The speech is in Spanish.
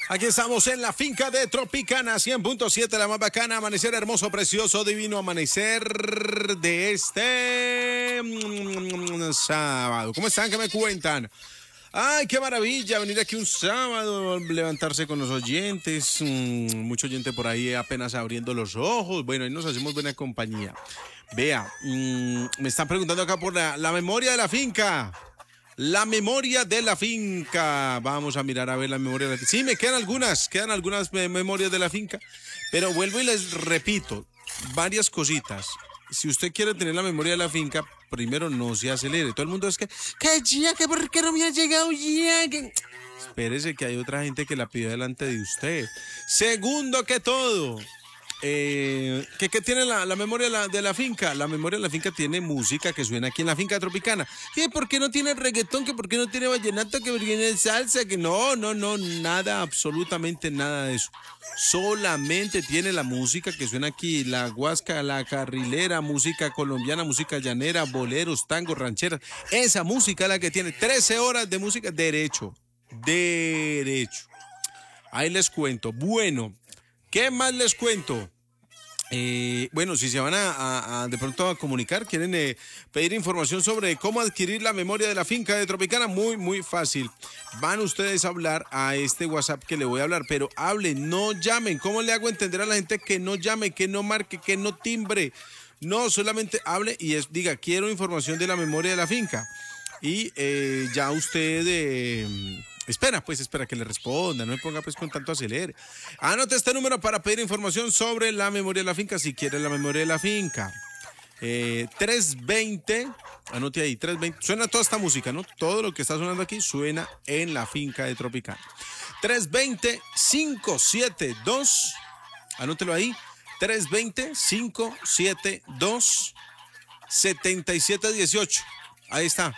Aquí estamos en la finca de Tropicana 100.7, la más bacana. Amanecer hermoso, precioso, divino amanecer de este sábado. ¿Cómo están? ¿Qué me cuentan? Ay, qué maravilla venir aquí un sábado, levantarse con los oyentes. Mucho oyente por ahí apenas abriendo los ojos. Bueno, ahí nos hacemos buena compañía. Vea, me están preguntando acá por la memoria de la finca. La memoria de la finca. Vamos a mirar a ver la memoria de la finca. Sí, me quedan algunas memorias de la finca. Pero vuelvo y les repito varias cositas. Si usted quiere tener la memoria de la finca, primero no se acelere. Todo el mundo es que ya, que por qué no me ha llegado ya. Espérese que hay otra gente que la pidió delante de usted. Segundo que todo. ¿Qué tiene la memoria de la finca? La memoria de la finca tiene música que suena aquí en la finca tropicana. ¿Y por qué no tiene reggaetón? ¿Que por qué no tiene vallenato? ¿Que por qué no tiene salsa? Que no, nada, absolutamente nada de eso. Solamente tiene la música que suena aquí, la guasca, la carrilera, música colombiana, música llanera, boleros, tangos, rancheras. Esa música es la que tiene 13 horas de música derecho. Ahí les cuento. Bueno, ¿qué más les cuento? Bueno, si se van a de pronto a comunicar, quieren pedir información sobre cómo adquirir la memoria de la finca de Tropicana, muy fácil. Van ustedes a hablar a este WhatsApp que le voy a hablar, pero hablen, no llamen. ¿Cómo le hago entender a la gente que no llame, que no marque, que no timbre? No, solamente hable y diga, quiero información de la memoria de la finca. Y ya usted... Espera que le responda, no me ponga pues con tanto acelere. Anote este número para pedir información sobre la memoria de la finca, si quiere la memoria de la finca. 320, anote ahí, 320, suena toda esta música, ¿no? Todo lo que está sonando aquí suena en la finca de Tropicana. 320-572, anótelo ahí, 320-572-7718. Ahí está.